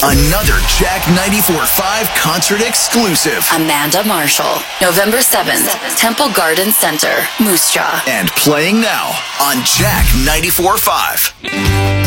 Another Jack 94.5 concert exclusive. Amanda Marshall, November 7th, Temple Garden Center, Moose Jaw. And playing now on Jack 94.5.